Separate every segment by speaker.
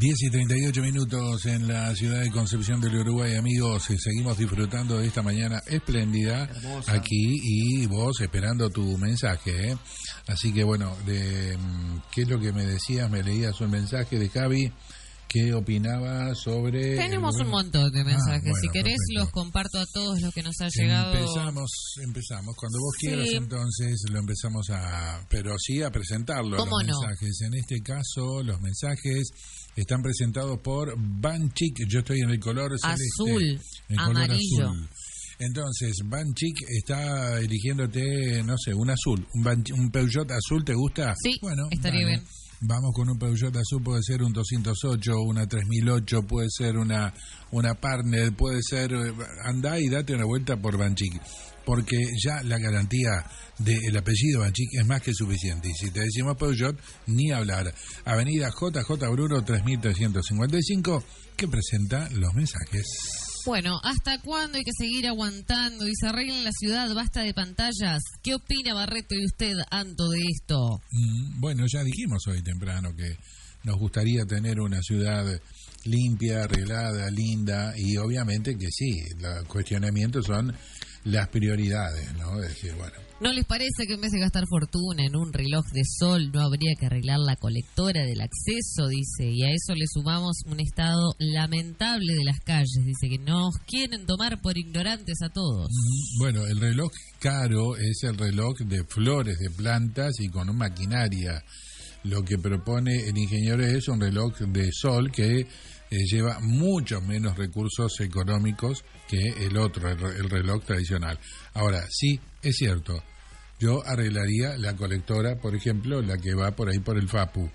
Speaker 1: 10:38 en la ciudad de Concepción del Uruguay, amigos. Seguimos disfrutando de esta mañana espléndida. Hermosa. Aquí, y vos esperando tu mensaje, ¿eh? Así que bueno, ¿qué es lo que me decías? Me leías un mensaje de Javi. ¿Qué opinaba sobre...?
Speaker 2: Tenemos un montón de mensajes.
Speaker 1: Bueno,
Speaker 2: si querés,
Speaker 1: perfecto.
Speaker 2: Los comparto a todos los que nos ha llegado.
Speaker 1: Empezamos. Cuando vos quieras,
Speaker 2: sí.
Speaker 1: Entonces lo empezamos pero sí a presentarlo.
Speaker 2: ¿Cómo
Speaker 1: los
Speaker 2: no?
Speaker 1: mensajes. En este caso, los mensajes están presentados por Banchik. Yo estoy en el color
Speaker 2: azul,
Speaker 1: celeste,
Speaker 2: amarillo.
Speaker 1: Color azul. Entonces, Banchik está eligiéndote, no sé, un azul. Un Peugeot azul, ¿te gusta?
Speaker 2: Sí, bueno, estaría bien.
Speaker 1: Vamos con un Peugeot azul, puede ser un 208, una 3008, puede ser una Partner, puede ser... Andá y date una vuelta por Banchik, porque ya la garantía del apellido Banchik es más que suficiente. Y si te decimos Peugeot, ni hablar. Avenida JJ Bruno 3355, que presenta los mensajes.
Speaker 2: Bueno, ¿hasta cuándo hay que seguir aguantando? Y se arregla en la ciudad, basta de pantallas. ¿Qué opina Barreto y usted, Anto, de esto?
Speaker 1: Bueno, ya dijimos hoy temprano que nos gustaría tener una ciudad limpia, arreglada, linda, y obviamente que sí, los cuestionamientos son las prioridades, ¿no? Es decir, bueno.
Speaker 2: ¿No les parece que en vez de gastar fortuna en un reloj de sol no habría que arreglar la colectora del acceso? Dice, y a eso le sumamos un estado lamentable de las calles. Dice que nos quieren tomar por ignorantes a todos.
Speaker 1: Bueno, el reloj caro es el reloj de flores, de plantas y con maquinaria. Lo que propone el ingeniero es un reloj de sol que lleva muchos menos recursos económicos que el otro, el reloj tradicional. Ahora, sí, es cierto, yo arreglaría la colectora, por ejemplo, la que va por ahí por el FAPU,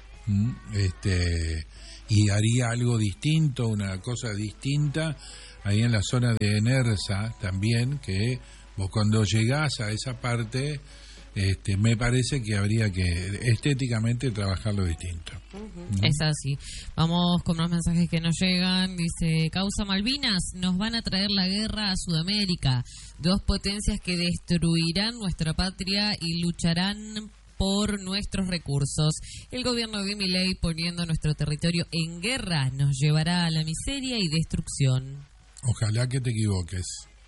Speaker 1: y haría algo distinto, una cosa distinta, ahí en la zona de Enersa también, que vos cuando llegás a esa parte... me parece que habría que estéticamente trabajarlo distinto.
Speaker 2: Es así. Vamos con unos mensajes que nos llegan. Dice, causa Malvinas, nos van a traer la guerra a Sudamérica. Dos potencias que destruirán nuestra patria y lucharán por nuestros recursos. El gobierno de Milei, poniendo nuestro territorio en guerra, nos llevará a la miseria y destrucción.
Speaker 1: Ojalá que te equivoques.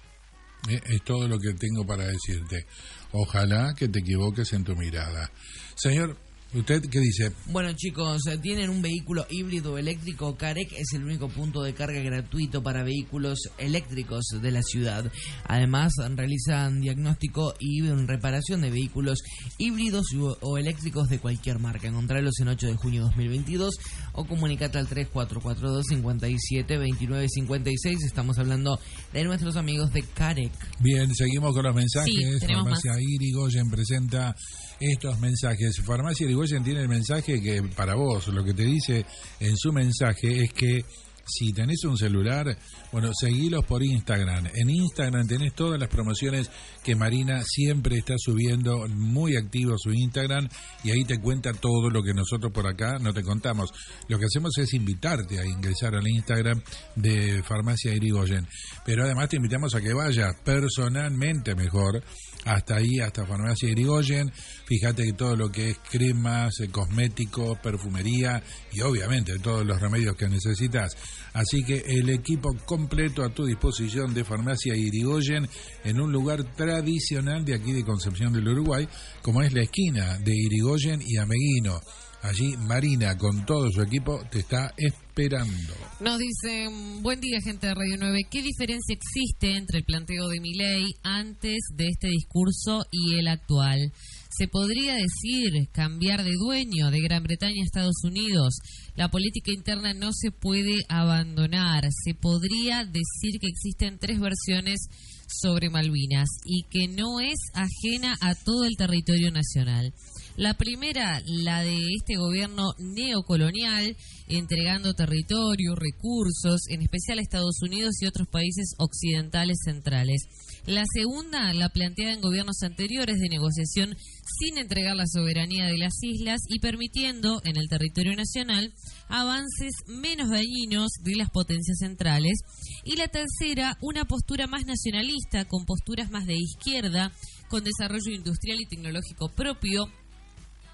Speaker 1: Es todo lo que tengo para decirte. Ojalá que te equivoques en tu mirada. Señor, ¿usted qué dice?
Speaker 3: Bueno, chicos, tienen un vehículo híbrido eléctrico. Carec es el único punto de carga gratuito para vehículos eléctricos de la ciudad. Además, realizan diagnóstico y reparación de vehículos híbridos o eléctricos de cualquier marca. Encontralos en 8 de junio de 2022 o comunicate al 3442 57 29 56. Estamos hablando de nuestros amigos de Carec.
Speaker 1: Bien, seguimos con los mensajes.
Speaker 2: Sí,
Speaker 1: Farmacia Irigoyen presenta estos mensajes. Farmacia Irigoyen tiene el mensaje que para vos, lo que te dice en su mensaje es que si tenés un celular, bueno, seguilos por Instagram. En Instagram tenés todas las promociones que Marina siempre está subiendo, muy activo su Instagram, y ahí te cuenta todo lo que nosotros por acá no te contamos. Lo que hacemos es invitarte a ingresar al Instagram de Farmacia Irigoyen, pero además te invitamos a que vayas personalmente mejor hasta ahí, hasta Farmacia Irigoyen. Fíjate que todo lo que es cremas, cosméticos, perfumería y obviamente todos los remedios que necesitas. Así que el equipo completo a tu disposición de Farmacia Irigoyen en un lugar tradicional de aquí de Concepción del Uruguay, como es la esquina de Irigoyen y Ameguino. Allí Marina con todo su equipo te está esperando.
Speaker 2: Nos dicen, buen día gente de Radio 9, ¿qué diferencia existe entre el planteo de Milei antes de este discurso y el actual? ¿Se podría decir cambiar de dueño de Gran Bretaña a Estados Unidos? La política interna no se puede abandonar. Se podría decir que existen tres versiones sobre Malvinas y que no es ajena a todo el territorio nacional. La primera, la de este gobierno neocolonial, entregando territorio, recursos, en especial a Estados Unidos y otros países occidentales centrales. La segunda, la planteada en gobiernos anteriores de negociación sin entregar la soberanía de las islas y permitiendo en el territorio nacional avances menos dañinos de las potencias centrales. Y la tercera, una postura más nacionalista, con posturas más de izquierda, con desarrollo industrial y tecnológico propio,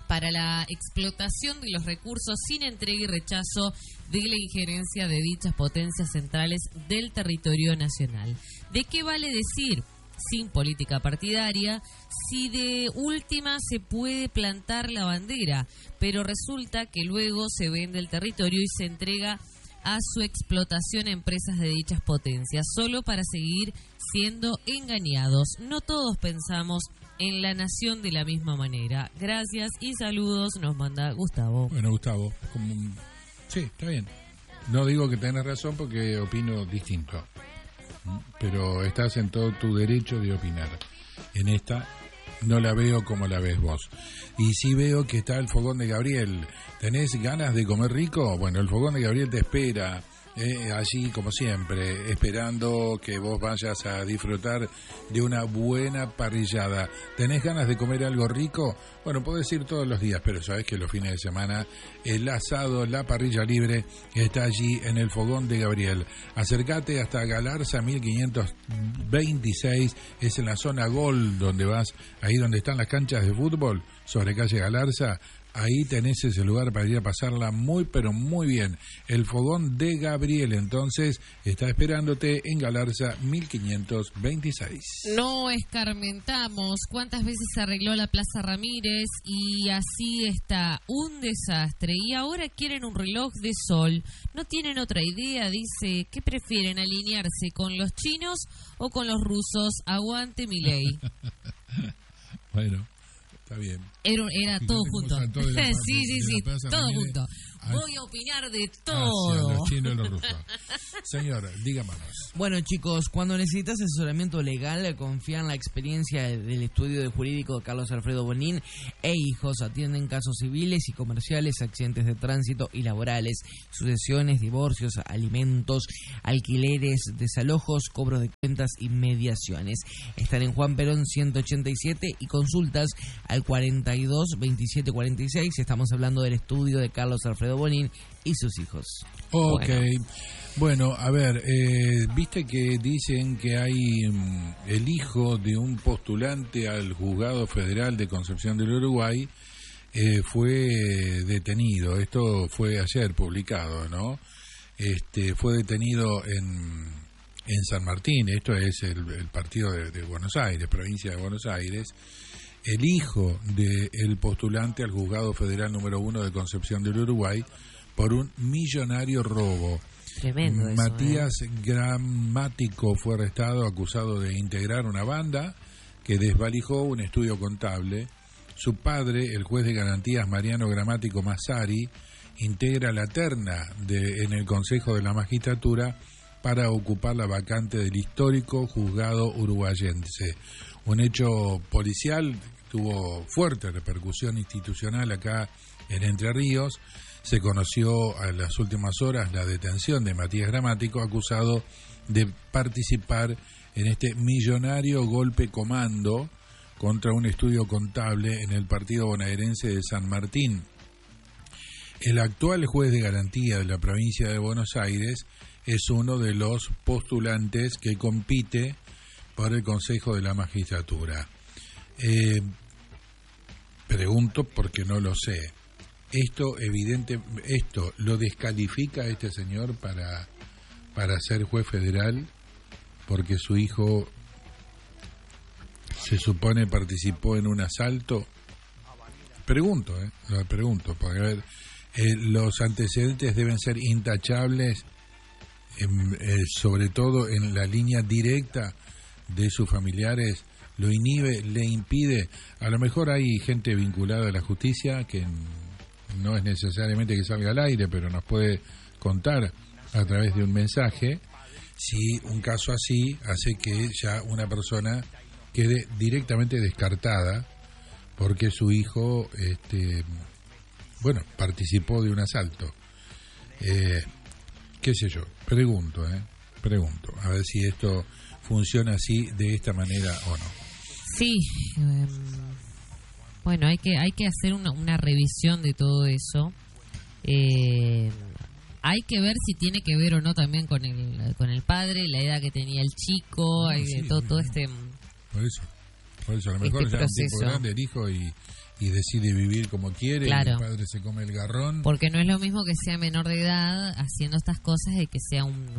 Speaker 2: para la explotación de los recursos sin entrega y rechazo de la injerencia de dichas potencias centrales del territorio nacional. ¿De qué vale decir, sin política partidaria, si de última se puede plantar la bandera, pero resulta que luego se vende el territorio y se entrega a su explotación a empresas de dichas potencias, solo para seguir siendo engañados? No todos pensamos en la nación de la misma manera. Gracias y saludos, nos manda Gustavo.
Speaker 1: Bueno, Gustavo, sí, está bien. No digo que tenés razón porque opino distinto, pero estás en todo tu derecho de opinar. En esta no la veo como la ves vos. Y sí veo que está el fogón de Gabriel. ¿Tenés ganas de comer rico? Bueno, el fogón de Gabriel te espera allí, como siempre, esperando que vos vayas a disfrutar de una buena parrillada. ¿Tenés ganas de comer algo rico? Bueno, podés ir todos los días, pero sabés que los fines de semana el asado, la parrilla libre está allí en el fogón de Gabriel. Acércate hasta Galarza 1526, es en la zona Gol donde vas, ahí donde están las canchas de fútbol, sobre calle Galarza. Ahí tenés ese lugar para ir a pasarla muy, pero muy bien. El fogón de Gabriel, entonces, está esperándote en Galarza 1526.
Speaker 2: No escarmentamos cuántas veces se arregló la Plaza Ramírez y así está un desastre. Y ahora quieren un reloj de sol. No tienen otra idea, dice. ¿Qué prefieren, alinearse con los chinos o con los rusos? Aguante Milei.
Speaker 1: Bueno. Está bien.
Speaker 2: Era todo junto. Sí, todo junto. Voy a opinar de todo.
Speaker 1: Los chinos y los rusos. Señora, dígame más.
Speaker 3: Bueno, chicos, cuando necesitas asesoramiento legal, confía en la experiencia del estudio jurídico de Carlos Alfredo Bonín e Hijos. Atienden casos civiles y comerciales, accidentes de tránsito y laborales, sucesiones, divorcios, alimentos, alquileres, desalojos, cobros de cuentas y mediaciones. Están en Juan Perón 187 y consultas al 42 27 46. Estamos hablando del estudio de Carlos Alfredo Bonín y sus hijos.
Speaker 1: Ok, bueno, a ver, viste que dicen que hay el hijo de un postulante al Juzgado Federal de Concepción del Uruguay fue detenido. Esto fue ayer publicado, ¿no? Fue detenido en San Martín. Esto es el partido de Buenos Aires, provincia de Buenos Aires. El hijo del postulante al Juzgado Federal número 1 de Concepción del Uruguay por un millonario robo.
Speaker 2: Tremendo eso,
Speaker 1: Matías Gramático fue arrestado acusado de integrar una banda que desvalijó un estudio contable. Su padre, el juez de garantías Mariano Gramático Massari, integra la terna en el Consejo de la Magistratura para ocupar la vacante del histórico juzgado uruguayense. Un hecho policial tuvo fuerte repercusión institucional acá en Entre Ríos. Se conoció a las últimas horas la detención de Matías Gramático, acusado de participar en este millonario golpe comando contra un estudio contable en el partido bonaerense de San Martín. El actual juez de garantía de la provincia de Buenos Aires es uno de los postulantes que compite por el Consejo de la Magistratura. Pregunto porque no lo sé. Esto lo descalifica a este señor para ser juez federal, porque su hijo se supone participó en un asalto. Pregunto, porque a ver, los antecedentes deben ser intachables, sobre todo en la línea directa de sus familiares. Lo inhibe, le impide. A lo mejor hay gente vinculada a la justicia que no es necesariamente que salga al aire, pero nos puede contar a través de un mensaje si un caso así hace que ya una persona quede directamente descartada porque su hijo participó de un asalto. Qué sé yo, pregunto, a ver si esto funciona así, de esta manera o no.
Speaker 2: Sí, bueno, hay que hacer una revisión de todo eso. Hay que ver si tiene que ver o no también con el padre, la edad que tenía el chico, todo este...
Speaker 1: Por eso a lo mejor ya es un tipo grande el hijo y y decide vivir como quiere,
Speaker 2: Claro.
Speaker 1: y el padre se come el garrón.
Speaker 2: Porque no es lo mismo que sea menor de edad haciendo estas cosas y que sea un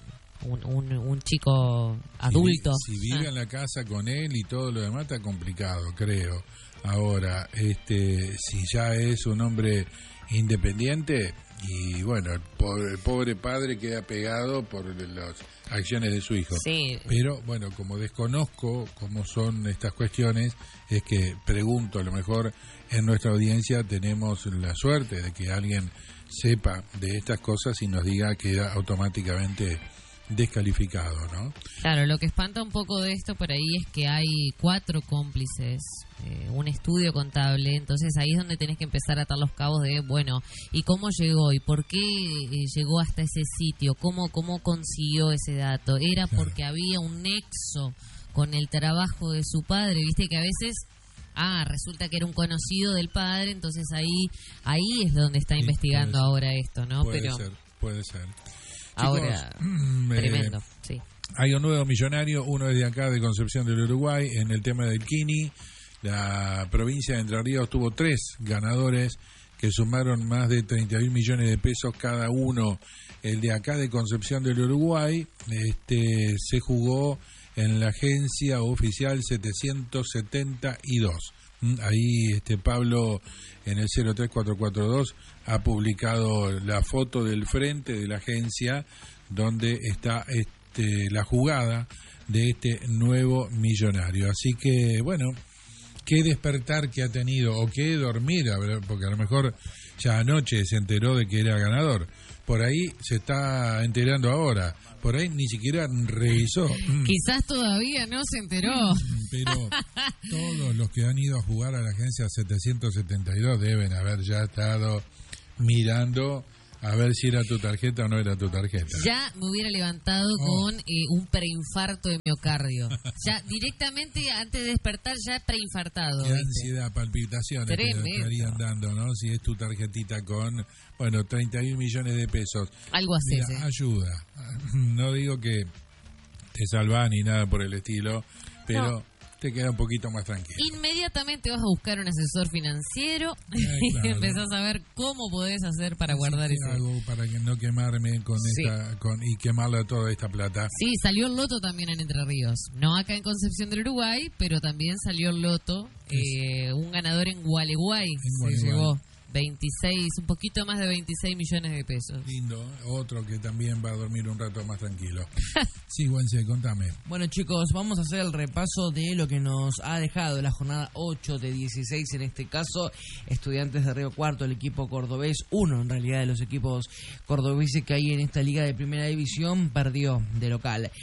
Speaker 2: chico adulto.
Speaker 1: Si vive en la casa con él y todo lo demás, está complicado, creo. Ahora, si ya es un hombre independiente, y bueno, el pobre padre queda pegado por las acciones de su hijo.
Speaker 2: Sí.
Speaker 1: Pero bueno, como desconozco cómo son estas cuestiones, es que pregunto, a lo mejor en nuestra audiencia tenemos la suerte de que alguien sepa de estas cosas y nos diga que queda automáticamente descalificado, ¿no?
Speaker 2: Claro, lo que espanta un poco de esto por ahí es que hay 4 cómplices, un estudio contable, entonces ahí es donde tenés que empezar a atar los cabos de, bueno, ¿y cómo llegó? ¿Y por qué llegó hasta ese sitio? ¿Cómo consiguió ese dato? ¿Era porque había un nexo con el trabajo de su padre? Viste que a veces... resulta que era un conocido del padre, entonces ahí es donde está investigando ahora esto, ¿no?
Speaker 1: Puede ser.
Speaker 2: Ahora,
Speaker 1: chicos,
Speaker 2: tremendo, sí.
Speaker 1: Hay un nuevo millonario, uno es de acá, de Concepción del Uruguay, en el tema del Kini. La provincia de Entre Ríos tuvo 3 ganadores que sumaron más de 31 millones de pesos cada uno. El de acá, de Concepción del Uruguay, se jugó en la agencia oficial 772. Ahí Pablo, en el 03442, ha publicado la foto del frente de la agencia donde está la jugada de este nuevo millonario. Así que, bueno, qué despertar que ha tenido, o qué dormir, porque a lo mejor ya anoche se enteró de que era ganador. Por ahí se está enterando ahora. Por ahí ni siquiera revisó.
Speaker 2: Quizás todavía no se enteró.
Speaker 1: Pero todos los que han ido a jugar a la agencia 772 deben haber ya estado mirando a ver si era tu tarjeta o no era tu tarjeta.
Speaker 2: Ya me hubiera levantado con un preinfarto de miocardio. Ya directamente antes de despertar ya preinfartado.
Speaker 1: Qué ansiedad, palpitaciones que te estarían dando, ¿no? Si es tu tarjetita con, 31 millones de pesos.
Speaker 2: Algo así.
Speaker 1: Mira, ayuda. No digo que te salva ni nada por el estilo, pero te queda un poquito más tranquilo.
Speaker 2: Inmediatamente vas a buscar un asesor financiero y empezás a ver cómo podés hacer para guardar
Speaker 1: eso. Hago para que no quemarme y quemarla toda esta plata.
Speaker 2: Sí, salió el loto también en Entre Ríos. No acá en Concepción del Uruguay, pero también salió el loto. Un ganador en Gualeguay se llevó 26, un poquito más de 26 millones de pesos.
Speaker 1: Lindo, otro que también va a dormir un rato más tranquilo. Sí, Güense, contame.
Speaker 3: Bueno, chicos, vamos a hacer el repaso de lo que nos ha dejado la jornada 8 de 16, en este caso, Estudiantes de Río Cuarto, el equipo cordobés, uno en realidad de los equipos cordobeses que hay en esta liga de primera división, perdió de local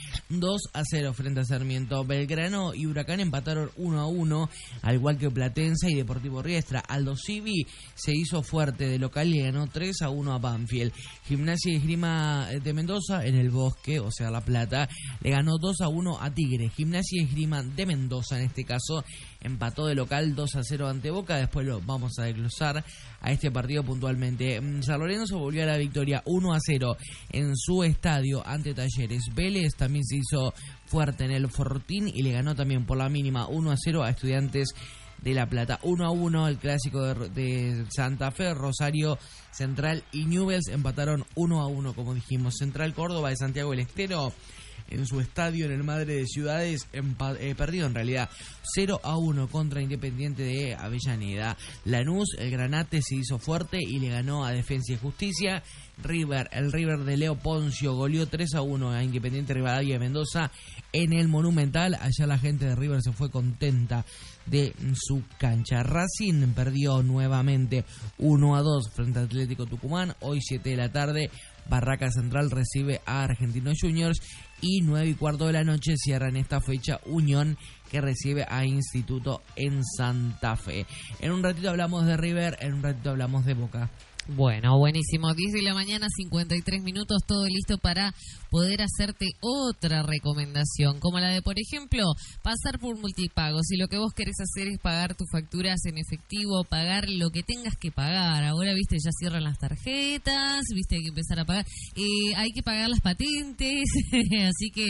Speaker 3: 2-0 frente a Sarmiento. Belgrano y Huracán empataron 1-1, al igual que Platense y Deportivo Riestra. Aldo Civi se hizo fuerte de local y ganó 3-1 a Banfield. Gimnasia y Esgrima de Mendoza, en el Bosque, o sea La Plata, le ganó 2-1 a Tigre. Gimnasia y Esgrima de Mendoza, en este caso, empató de local 2-0 ante Boca. Después lo vamos a desglosar a este partido puntualmente. San Lorenzo volvió a la victoria 1-0 en su estadio ante Talleres. Vélez también se hizo fuerte en el Fortín y le ganó también por la mínima 1-0 a Estudiantes de La Plata. 1-1 el clásico de Santa Fe. Rosario Central y Newell's empataron 1-1, como dijimos. Central Córdoba de Santiago del Estero, en su estadio en el Madre de Ciudades, perdido en realidad 0-1 contra Independiente de Avellaneda. Lanús, el Granate, se hizo fuerte y le ganó a Defensa y Justicia. El River de Leo Poncio goleó 3-1 a Independiente Rivadavia de Mendoza en el Monumental. Allá la gente de River se fue contenta de su cancha. Racing perdió nuevamente 1-2 frente a Atlético Tucumán. Hoy 7 de la tarde, Barraca Central recibe a Argentinos Juniors y 9:15 de la noche cierra en esta fecha Unión, que recibe a Instituto en Santa Fe. En un ratito hablamos de River, en un ratito hablamos de Boca.
Speaker 2: Bueno, buenísimo. 10 de la mañana, 53 minutos, todo listo para poder hacerte otra recomendación, como la de, por ejemplo, pasar por multipago. Si lo que vos querés hacer es pagar tus facturas en efectivo, pagar lo que tengas que pagar. Ahora, viste, ya cierran las tarjetas, viste, hay que empezar a pagar. Hay que pagar las patentes, así que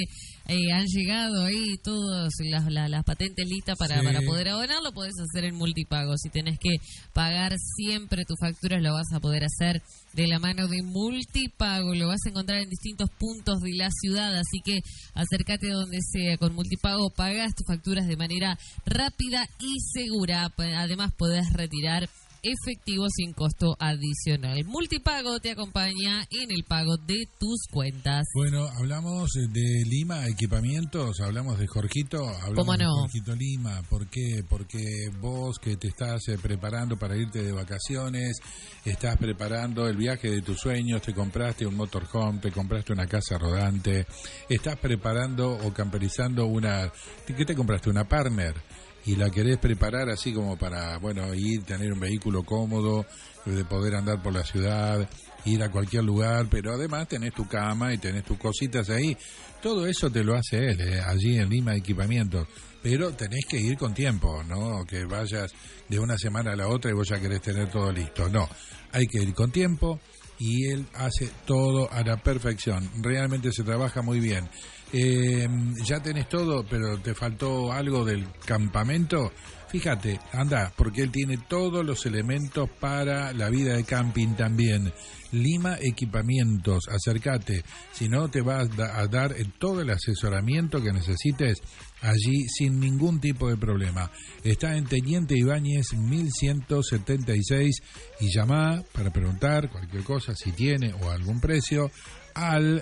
Speaker 2: han llegado ahí todas las patentes listas para poder abonar, lo podés hacer en multipago. Si tenés que pagar siempre tus facturas, lo vas a poder hacer de la mano de Multipago. Lo vas a encontrar en distintos puntos de la ciudad, así que acércate donde sea. Con Multipago pagás tus facturas de manera rápida y segura. Además podés retirar efectivo sin costo adicional. Multipago te acompaña en el pago de tus cuentas.
Speaker 1: Bueno, hablamos de Lima Equipamientos, hablamos de Jorgito, hablamos
Speaker 2: ¿Cómo no?
Speaker 1: de Jorgito Lima. ¿Por qué? Porque vos que te estás preparando para irte de vacaciones, estás preparando el viaje de tus sueños, te compraste un motorhome, te compraste una casa rodante, estás preparando o camperizando ¿qué te compraste? Una Partner. Y la querés preparar así como para, ir, tener un vehículo cómodo, de poder andar por la ciudad, ir a cualquier lugar, pero además tenés tu cama y tenés tus cositas ahí. Todo eso te lo hace él, allí en Lima Equipamientos. Pero tenés que ir con tiempo, ¿no? Que vayas de una semana a la otra y vos ya querés tener todo listo. No, hay que ir con tiempo y él hace todo a la perfección. Realmente se trabaja muy bien. Ya tenés todo, pero te faltó algo del campamento. Fíjate, anda, porque él tiene todos los elementos para la vida de camping también. Lima Equipamientos, acércate, si no te va a dar todo el asesoramiento que necesites allí sin ningún tipo de problema. Está en Teniente Ibáñez 1176 y llama para preguntar cualquier cosa, si tiene o algún precio, al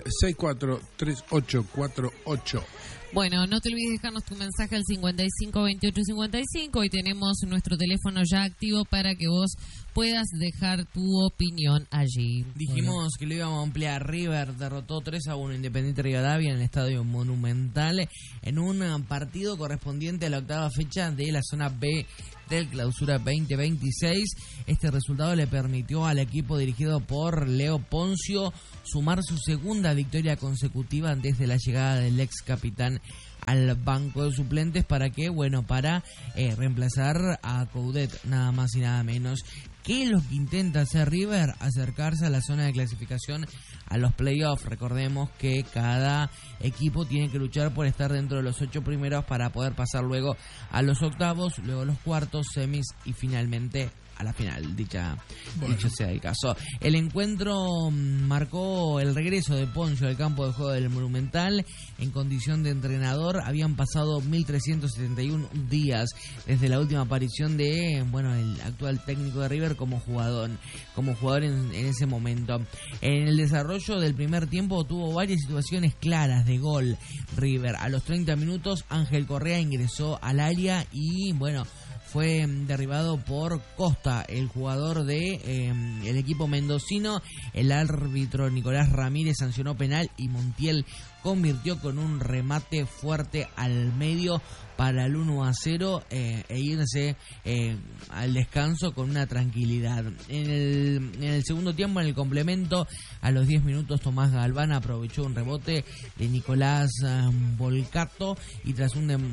Speaker 1: 643848.
Speaker 2: Bueno, no te olvides dejarnos tu mensaje al 552855 y tenemos nuestro teléfono ya activo para que vos puedas dejar tu opinión allí.
Speaker 3: Dijimos que lo íbamos a ampliar. River derrotó 3-1 Independiente Rivadavia en el Estadio Monumental en un partido correspondiente a la octava fecha de la zona B del Clausura 2026. Este resultado le permitió al equipo dirigido por Leo Poncio sumar su segunda victoria consecutiva desde la llegada del ex capitán al banco de suplentes para reemplazar a Coudet, nada más y nada menos. ¿Qué es lo que intenta hacer River? Acercarse a la zona de clasificación a los playoffs. Recordemos que cada equipo tiene que luchar por estar dentro de los 8 primeros para poder pasar luego a los octavos, luego a los cuartos, semis y finalmente a la final, dicho sea el caso. El encuentro marcó el regreso de Poncio al campo de juego del Monumental en condición de entrenador. Habían pasado 1371 días desde la última aparición de el actual técnico de River como jugador en ese momento. En el desarrollo del primer tiempo tuvo varias situaciones claras de gol River. A los 30 minutos Ángel Correa ingresó al área y fue derribado por Costa, el jugador de el equipo mendocino. El árbitro Nicolás Ramírez sancionó penal y Montiel convirtió con un remate fuerte al medio para el 1-0 e irse al descanso con una tranquilidad. En el segundo tiempo, en el complemento, a los 10 minutos, Tomás Galván aprovechó un rebote de Nicolás Volcato y tras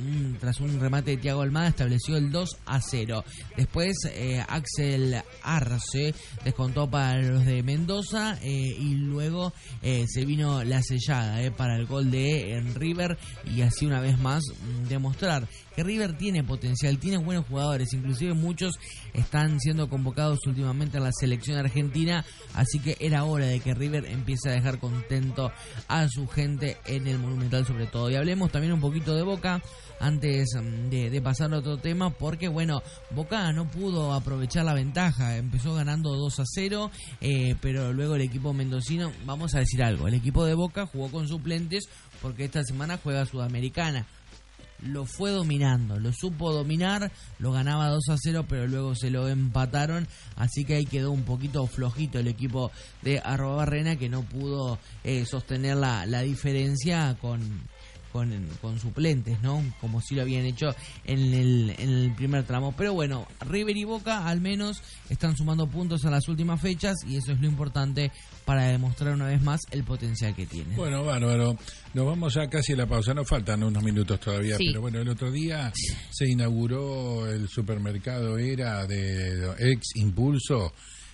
Speaker 3: un remate de Thiago Almada estableció el 2-0. Después, Axel Arce descontó para los de Mendoza y luego se vino la sellada para el gol de River y así una vez más demostrar que River tiene potencial, tiene buenos jugadores, inclusive muchos están siendo convocados últimamente a la selección argentina, así que era hora de que River empiece a dejar contento a su gente en el Monumental sobre todo. Y hablemos también un poquito de Boca antes de pasar a otro tema, porque Boca no pudo aprovechar la ventaja, empezó ganando 2-0, pero luego el equipo mendocino, vamos a decir algo, el equipo de Boca jugó con suplentes porque esta semana juega Sudamericana. Lo fue dominando, lo supo dominar, lo ganaba 2-0, pero luego se lo empataron, así que ahí quedó un poquito flojito el equipo de Arruabarrena, que no pudo sostener la diferencia con suplentes, ¿no? Como si lo habían hecho en el primer tramo. Pero River y Boca al menos están sumando puntos en las últimas fechas y eso es lo importante para demostrar una vez más el potencial que tiene.
Speaker 1: Bueno, bárbaro. Nos vamos ya casi a la pausa. Nos faltan unos minutos todavía,
Speaker 2: sí.
Speaker 1: Pero el otro día se inauguró el supermercado Era de Ex Impulso.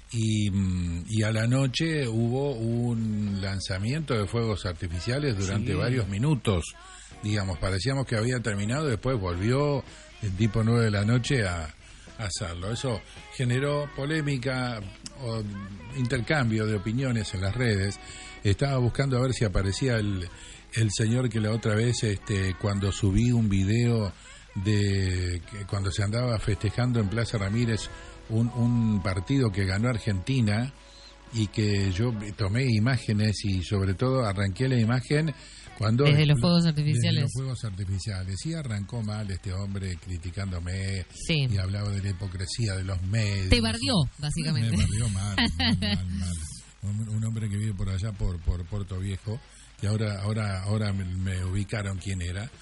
Speaker 1: Y a la noche hubo un lanzamiento de fuegos artificiales durante varios minutos. digamos, parecíamos que había terminado, después volvió el tipo 9 de la noche a hacerlo. Eso generó polémica o intercambio de opiniones en las redes. Estaba buscando a ver si aparecía el señor que la otra vez, cuando subí un video de que cuando se andaba festejando en Plaza Ramírez un partido que ganó Argentina, y que yo tomé imágenes y sobre todo arranqué la imagen cuando
Speaker 2: desde los fuegos artificiales.
Speaker 1: Desde los fuegos artificiales. Y arrancó mal este hombre criticándome,
Speaker 2: sí,
Speaker 1: y hablaba de la hipocresía de los medios.
Speaker 2: Te bardeó, básicamente.
Speaker 1: Me bardeó mal. Un hombre que vive por allá, por Puerto Viejo, que ahora me ubicaron quién era.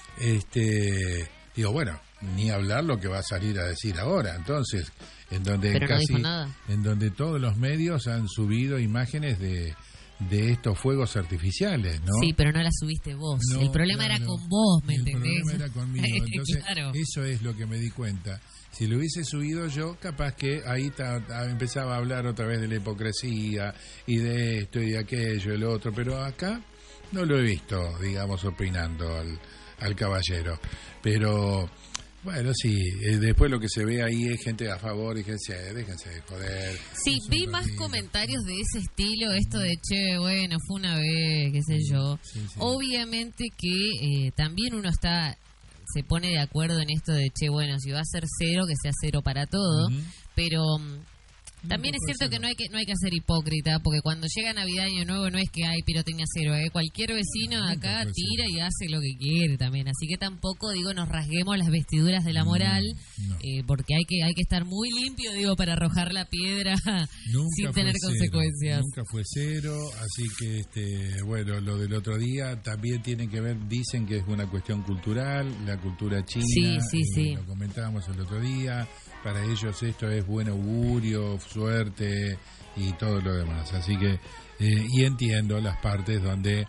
Speaker 1: Digo, bueno, ni hablar lo que va a salir a decir ahora. Entonces, en donde
Speaker 2: pero
Speaker 1: casi,
Speaker 2: no dijo nada.
Speaker 1: En donde todos los medios han subido imágenes de estos fuegos artificiales, ¿no?
Speaker 2: Sí, pero no las subiste vos.
Speaker 1: No,
Speaker 2: el problema era con vos, ¿me entendés?
Speaker 1: El problema era conmigo. Entonces,
Speaker 2: claro,
Speaker 1: eso es lo que me di cuenta. Si lo hubiese subido yo, capaz que ahí empezaba a hablar otra vez de la hipocresía y de esto y de aquello y lo otro, pero acá no lo he visto, digamos, opinando al caballero. Pero bueno, sí, después lo que se ve ahí es gente a favor y déjense de joder.
Speaker 2: Sí, vi más comentarios de ese estilo, esto de che, bueno, fue una vez, qué sé yo.
Speaker 1: Sí.
Speaker 2: Obviamente que también uno se pone de acuerdo en esto de che, bueno, si va a ser cero, que sea cero para todo, pero también es cierto que no hay que ser hipócrita, porque cuando llega Navidad, Año Nuevo, no es que hay pirotecnia cero, cualquier vecino acá tira y hace lo que quiere también, así que tampoco, digo, nos rasguemos las vestiduras de la moral, porque hay que estar muy limpio, digo, para arrojar la piedra sin tener consecuencias.
Speaker 1: Nunca fue cero, así que, bueno, lo del otro día también tiene que ver, dicen que es una cuestión cultural, la cultura china,
Speaker 2: sí.
Speaker 1: Lo comentábamos el otro día. Para ellos esto es buen augurio, suerte y todo lo demás. Así que, y entiendo las partes donde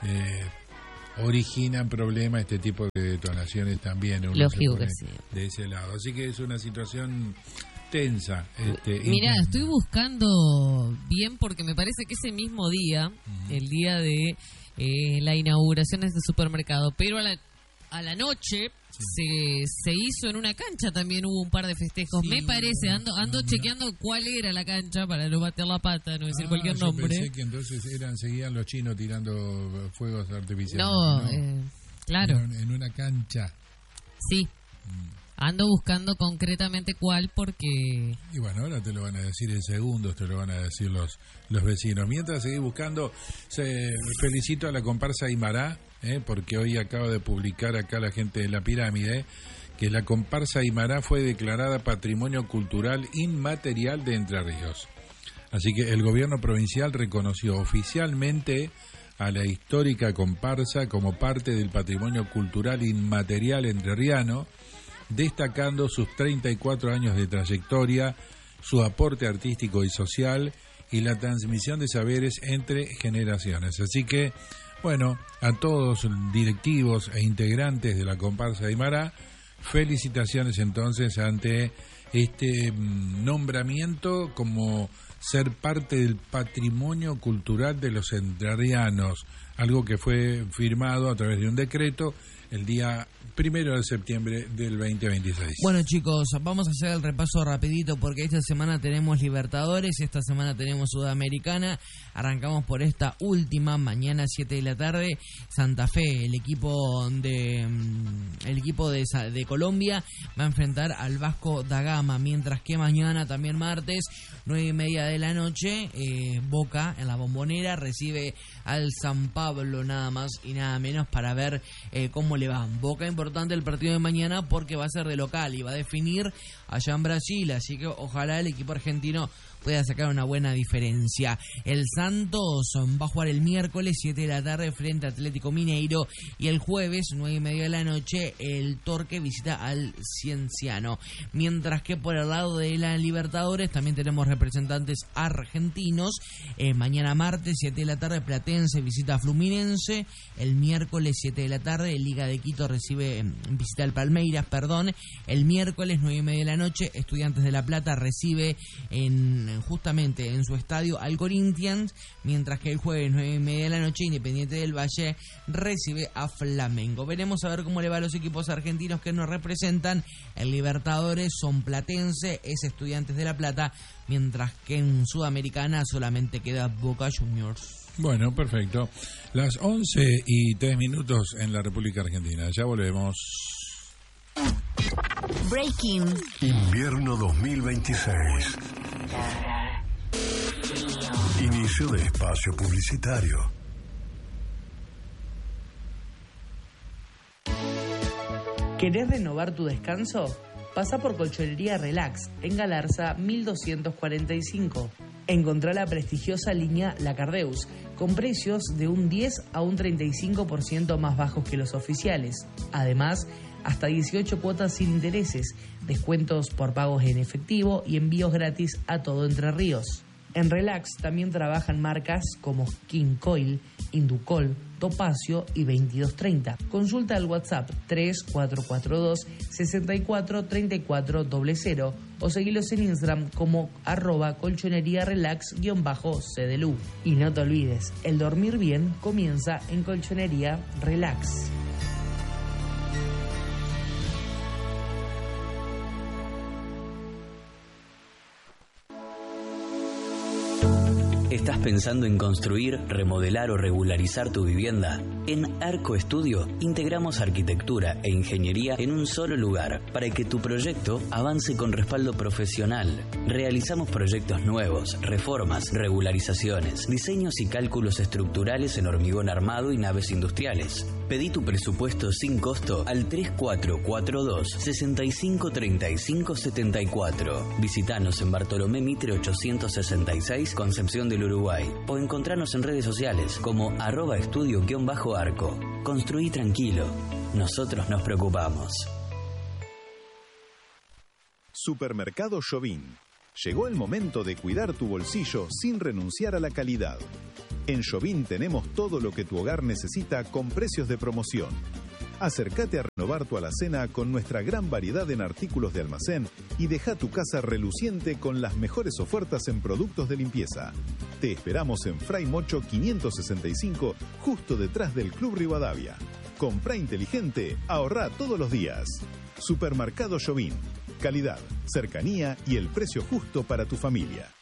Speaker 1: originan problemas este tipo de detonaciones también.
Speaker 2: Lógico que sí.
Speaker 1: De ese lado. Así que es una situación tensa.
Speaker 2: Mira, estoy buscando bien porque me parece que ese mismo día, el día de la inauguración de este supermercado, pero a la noche se hizo en una cancha, también hubo un par de festejos, me parece, ando chequeando cuál era la cancha para no bater la pata, no decir cualquier nombre.
Speaker 1: Pensé que entonces seguían los chinos tirando fuegos artificiales.
Speaker 2: No. Claro.
Speaker 1: En una cancha.
Speaker 2: Sí. Ando buscando concretamente cuál porque...
Speaker 1: Y bueno, ahora te lo van a decir en segundos, te lo van a decir los vecinos. Mientras seguís buscando, felicito a la comparsa Aymara, porque hoy acaba de publicar acá la gente de La Pirámide, que la comparsa Aymara fue declarada Patrimonio Cultural Inmaterial de Entre Ríos. Así que el gobierno provincial reconoció oficialmente a la histórica comparsa como parte del Patrimonio Cultural Inmaterial entrerriano, destacando sus 34 años de trayectoria, su aporte artístico y social y la transmisión de saberes entre generaciones. Así que, bueno, a todos directivos e integrantes de la comparsa Aymara, felicitaciones entonces ante este nombramiento como ser parte del patrimonio cultural de los entrerrianos, algo que fue firmado a través de un decreto el día 1 de septiembre del 2026.
Speaker 3: Bueno, chicos, vamos a hacer el repaso rapidito porque esta semana tenemos Libertadores, esta semana tenemos Sudamericana. Arrancamos por esta última, mañana 7 de la tarde, Santa Fe, el equipo de Colombia va a enfrentar al Vasco da Gama, mientras que mañana, también martes, 9:30 de la noche, Boca en la Bombonera recibe al San Pablo, nada más y nada menos, para ver cómo le va. Boca, importante el partido de mañana porque va a ser de local y va a definir allá en Brasil, así que ojalá el equipo argentino pueda sacar una buena diferencia. El Santos va a jugar el miércoles 7 de la tarde frente a Atlético Mineiro y el jueves 9:30 de la noche el Torque visita al Cienciano. Mientras que por el lado de la Libertadores también tenemos representantes argentinos. Mañana martes 7 de la tarde Platense visita a Fluminense. El miércoles 7 de la tarde Liga de Quito visita al Palmeiras, El miércoles 9:30 de la noche Estudiantes de La Plata recibe en justamente en su estadio al Corinthians, mientras que el jueves 9:30 de la noche Independiente del Valle recibe a Flamengo. Veremos a ver cómo le va a los equipos argentinos que nos representan. El Libertadores son Platense, es Estudiantes de La Plata, mientras que en Sudamericana solamente queda Boca Juniors.
Speaker 1: Bueno, perfecto. Las 11:03 en la República Argentina. Ya volvemos.
Speaker 4: Breaking.
Speaker 5: Invierno 2026. Inicio de espacio publicitario.
Speaker 6: ¿Querés renovar tu descanso? Pasa por Colchonería Relax, en Galarza 1245. Encontrá la prestigiosa línea La Cardeus, con precios de un 10 a un 35% más bajos que los oficiales. Además, hasta 18 cuotas sin intereses, descuentos por pagos en efectivo y envíos gratis a todo Entre Ríos. En Relax también trabajan marcas como King Coil, Inducol, Topacio y 2230. Consulta al WhatsApp 3442 643400 o seguilos en Instagram como @colchonería-relax_CDLU. Y no te olvides, el dormir bien comienza en Colchonería Relax.
Speaker 7: ¿Estás pensando en construir, remodelar o regularizar tu vivienda? En Arco Estudio integramos arquitectura e ingeniería en un solo lugar para que tu proyecto avance con respaldo profesional. Realizamos proyectos nuevos, reformas, regularizaciones, diseños y cálculos estructurales en hormigón armado y naves industriales. Pedí tu presupuesto sin costo al 3442 653574. Visítanos en Bartolomé Mitre 866, Concepción del Uruguay, o encontrarnos en redes sociales como @estudio_arco. Construí tranquilo, nosotros nos preocupamos.
Speaker 8: Supermercado Jobim. Llegó el momento de cuidar tu bolsillo sin renunciar a la calidad. En Jobim tenemos todo lo que tu hogar necesita con precios de promoción. Acércate a renovar tu alacena con nuestra gran variedad en artículos de almacén y deja tu casa reluciente con las mejores ofertas en productos de limpieza. Te esperamos en Fray Mocho 565, justo detrás del Club Rivadavia. Comprá inteligente, ahorrá todos los días. Supermercado Jobim. Calidad, cercanía y el precio justo para tu familia.